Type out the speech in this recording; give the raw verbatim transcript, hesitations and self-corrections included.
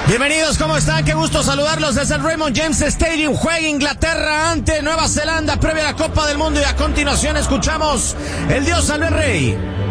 Bienvenidos, ¿cómo están? Qué gusto saludarlos desde el Raymond James Stadium. Juega Inglaterra ante Nueva Zelanda previa a la Copa del Mundo y a continuación escuchamos el Dios salve al Rey.